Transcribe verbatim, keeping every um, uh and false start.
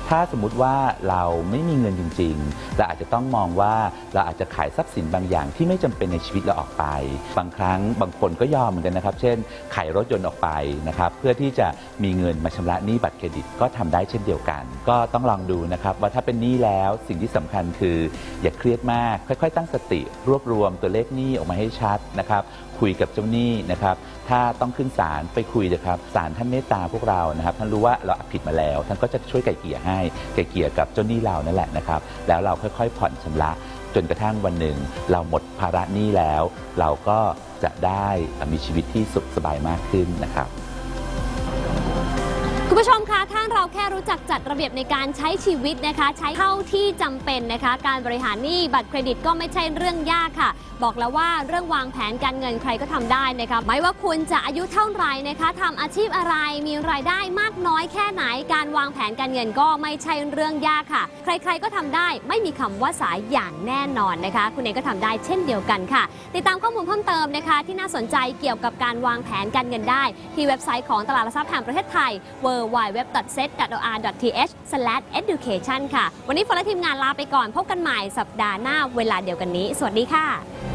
ถ้าสมมุติว่าเราไม่มีเงินจริงๆเราอาจจะต้องมองว่าเราอาจจะขายทรัพย์สินบางอย่างที่ไม่จำเป็นในชีวิตเราออกไปบางครั้งบางคนก็ยอมเหมือนกันนะครับเช่นขายรถยนต์ออกไปนะครับเพื่อที่จะมีเงินมาชำระหนี้บัตรเครดิตก็ทำได้เช่นเดียวกันก็ต้องลองดูนะครับว่าถ้าเป็นหนี้แล้วสิ่งที่สำคัญคืออย่าเครียดมากค่อยๆตั้งสติรวบรวมตัวเลขหนี้ออกมาให้ชัดนะครับคุยกับเจ้าหนี้นะครับถ้าต้องขึ้นศาลไปคุยนะครับศาลท่านเมตตาพวกเรานะครับท่านรู้ว่าเราผิดมาแล้วท่านก็จะช่วยไกล่เกลี่ยให้ไกล่เกลี่ยกับเจ้าหนี้เรานั่นแหละนะครับแล้วเราค่อยๆผ่อนชำระจนกระทั่งวันหนึ่งเราหมดภาระหนี้แล้วเราก็จะได้มีชีวิตที่สุขสบายมากขึ้นนะครับคุณผู้ชมคะถ้าเราแค่รู้จักจัดระเบียบในการใช้ชีวิตนะคะใช้เท่าที่จำเป็นนะคะการบริหารหนี้บัตรเครดิตก็ไม่ใช่เรื่องยากค่ะบอกแล้วว่าเรื่องวางแผนการเงินใครก็ทำได้นะคะไม่ว่าคุณจะอายุเท่าไหร่นะคะทำอาชีพอะไรมีรายได้มากน้อยแค่ไหนการวางแผนการเงินก็ไม่ใช่เรื่องยากค่ะใครๆก็ทำได้ไม่มีคำว่าสายอย่างแน่นอนนะคะคุณเองก็ทำได้เช่นเดียวกันค่ะติดตามข้อมูลเพิ่มเติมนะคะที่น่าสนใจเกี่ยวกับการวางแผนการเงินได้ที่เว็บไซต์ของตลาดหลักทรัพย์แห่งประเทศไทย ดับเบิลยู ดับเบิลยู ดับเบิลยู ดอท เซต ดอท โอ อาร์ ดอท ที เอช สแลช เอดูเคชัน ค่ะวันนี้ฝนและทีมงานลาไปก่อนพบกันใหม่สัปดาห์หน้าเวลาเดียวกันนี้สวัสดีค่ะ